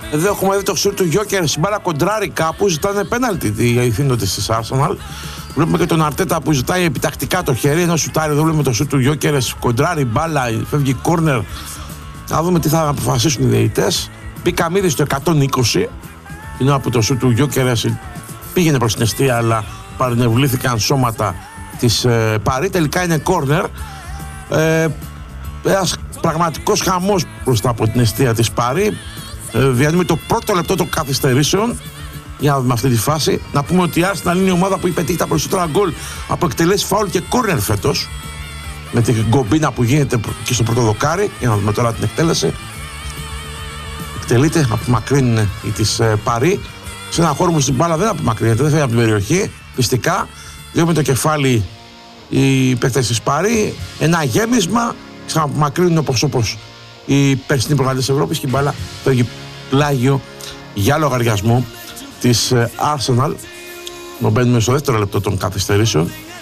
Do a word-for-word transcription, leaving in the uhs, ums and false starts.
Εδώ έχουμε δει το σουτ του Γιόκερ, στην μπάλα κοντράρει κάπου, ζητάνε πέναλτι οι ηθήνοντες της Arsenal. Βλέπουμε και τον Αρτέτα που ζητάει επιτακτικά το χέρι, ενώ σουτάρει. Εδώ βλέπουμε το σουτ του Γιόκερ, κοντράρει μπάλα, φεύγει κόρνερ. Να δούμε τι θα αποφασίσουν οι διαιτητές. Μπήκαμε ήδη στο εκατόν είκοσι, την ώρα που το σουτ του Γιόκερ πήγαινε προς την εστία, αλλά παρενευλήθηκαν σώματα της ε, Παρί. Τελικά είναι κόρνερ. Ε, ένας πραγματικός χαμός μπροστά από την εστία της Παρί. Ε, διανύουμε το πρώτο λεπτό των καθυστερήσεων. Για να δούμε αυτή τη φάση. Να πούμε ότι η Arsenal είναι η ομάδα που πετύχει τα περισσότερα γκολ από εκτελέσεις φάουλ και κόρνερ φέτος. Με την γκομπίνα που γίνεται και στο πρώτο δοκάρι. Για να δούμε τώρα την εκτέλεση. Εκτελείται, απομακρύνει η της ε, Παρί. Σε ένα χώρο που στην μπάλα δεν απομακρύνεται, δεν φεύγει από την περιοχή. Πιστικά. Βλέπουμε το κεφάλι οι παίκτες της Παρί. Ένα γέμισμα. Ξαναπομακρύνουν όπως όπως οι περσινοί προγραμματές της Ευρώπης και η μπάλα φεύγει πλάγιο για λογαριασμό της Arsenal. Μπαίνουμε στο δεύτερο λεπτό των καθυστερήσεων.